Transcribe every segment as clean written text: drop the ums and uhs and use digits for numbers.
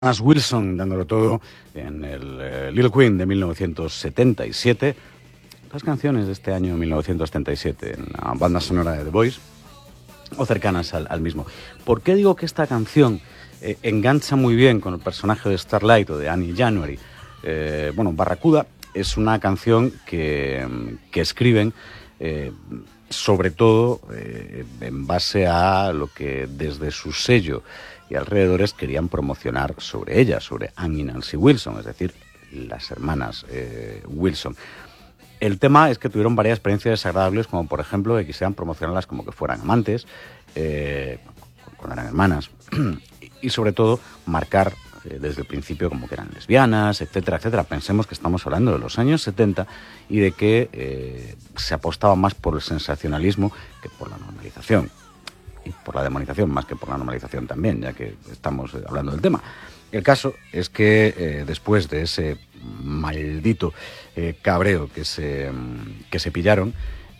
Wilson dándolo todo en el Little Queen de 1977. Las canciones de este año 1977 en la banda sonora de The Voice o cercanas al mismo. ¿Por qué digo que esta canción engancha muy bien con el personaje de Starlight o de Annie January? Barracuda es una canción que escriben sobre todo en base a lo que desde su sello y alrededores querían promocionar sobre ella, sobre Anne y Nancy Wilson, es decir, las hermanas Wilson. El tema es que tuvieron varias experiencias desagradables, como por ejemplo que quisieran promocionarlas como que fueran amantes, cuando eran hermanas, y sobre todo marcar desde el principio como que eran lesbianas, etcétera, etcétera. Pensemos que estamos hablando de los años 70 y de que se apostaba más por el sensacionalismo que por la normalización. Y por la demonización más que por la normalización también, ya que estamos hablando del tema. El caso es que después de ese maldito cabreo que se pillaron,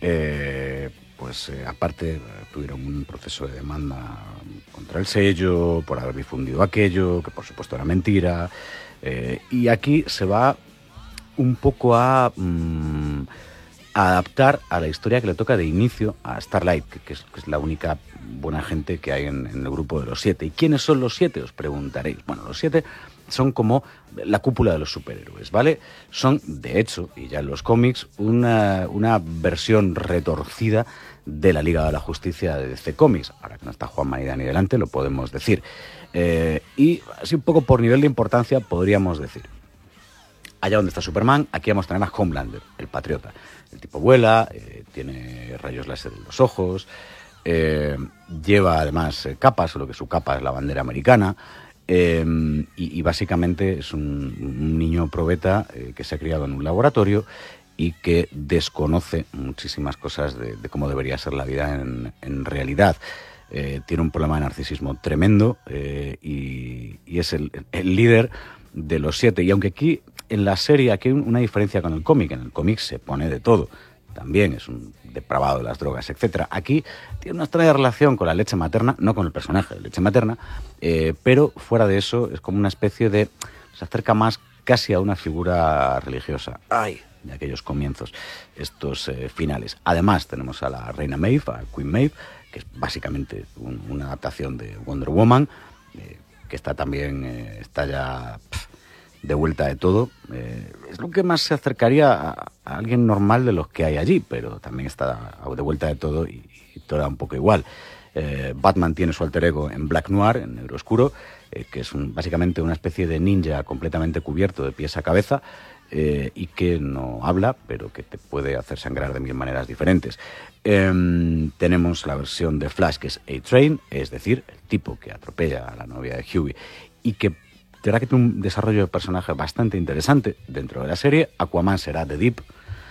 aparte tuvieron un proceso de demanda contra el sello por haber difundido aquello, que por supuesto era mentira, y aquí se va un poco a adaptar a la historia que le toca de inicio a Starlight, que es la única buena gente que hay en el grupo de los 7. ¿Y quiénes son los 7? Os preguntaréis. Bueno, los 7 son como la cúpula de los superhéroes, ¿vale? Son, de hecho, y ya en los cómics, una versión retorcida de la Liga de la Justicia de DC Comics. Ahora que no está Juanma y Dani delante, lo podemos decir. Y así un poco por nivel de importancia podríamos decir: allá donde está Superman, aquí vamos a tener a Homelander, el patriota. El tipo vuela, tiene rayos láser en los ojos, lleva además capas, solo que su capa es la bandera americana, y básicamente es un niño probeta que se ha criado en un laboratorio y que desconoce muchísimas cosas de cómo debería ser la vida en realidad. Tiene un problema de narcisismo tremendo y es el líder de los 7. Y aunque aquí en la serie aquí hay una diferencia con el cómic. En el cómic se pone de todo. También es un depravado de las drogas, etcétera. Aquí tiene una extraña relación con la leche materna, no con el personaje de leche materna, pero fuera de eso es como una especie de... se acerca más casi a una figura religiosa. ¡Ay! De aquellos comienzos, estos finales. Además tenemos a la reina Maeve, a Queen Maeve, que es básicamente una adaptación de Wonder Woman, que está también, está ya de vuelta de todo. Es lo que más se acercaría a alguien normal de los que hay allí, pero también está de vuelta de todo y todo da un poco igual. Batman tiene su alter ego en Black Noir, en negro oscuro, que es básicamente una especie de ninja completamente cubierto de pies a cabeza, y que no habla, pero que te puede hacer sangrar de mil maneras diferentes. Tenemos la versión de Flash, que es A-Train, es decir, el tipo que atropella a la novia de Hughie, y que tendrá que tener un desarrollo de personaje bastante interesante dentro de la serie. Aquaman será The Deep.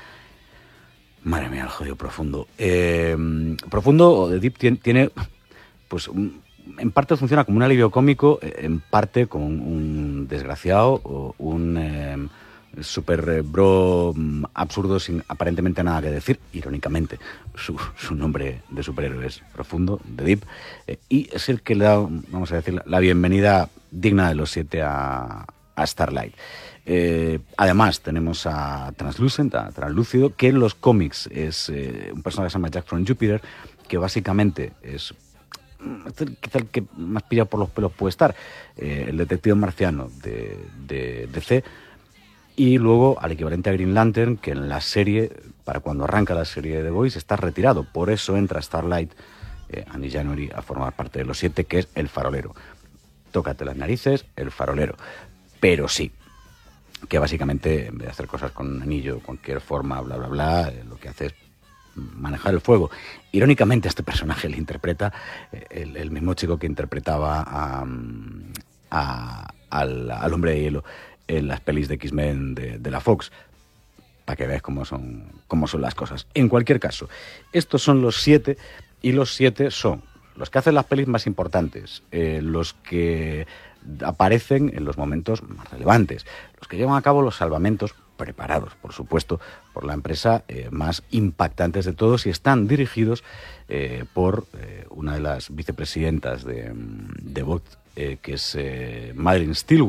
Madre mía, el jodido Profundo. Profundo o The Deep tiene, pues, en parte funciona como un alivio cómico, en parte como un desgraciado o un super bro absurdo sin aparentemente nada que decir. Irónicamente, su nombre de superhéroe es Profundo, The Deep, y es el que le da, vamos a decir, la bienvenida digna de los 7 a Starlight. Además tenemos a Translucent, a Translúcido, que en los cómics es un personaje que se llama Jack from Jupiter, que básicamente es quizá el que más pillado por los pelos puede estar, el detective marciano de DC. Y luego al equivalente a Green Lantern, que en la serie, para cuando arranca la serie de The Voice, está retirado. Por eso entra Starlight, Annie January, a formar parte de los 7, que es el farolero. Tócate las narices, el farolero. Pero sí, que básicamente, en vez de hacer cosas con un anillo, cualquier forma, bla, bla, bla, lo que hace es manejar el fuego. Irónicamente, a este personaje le interpreta el mismo chico que interpretaba al Hombre de Hielo en las pelis de X-Men de la Fox, para que veáis cómo son las cosas. En cualquier caso, estos son los 7, y los 7 son los que hacen las pelis más importantes, los que aparecen en los momentos más relevantes, los que llevan a cabo los salvamentos, preparados, por supuesto, por la empresa más impactantes de todos, y están dirigidos por una de las vicepresidentas de Vox, que es Madeline Stillwell.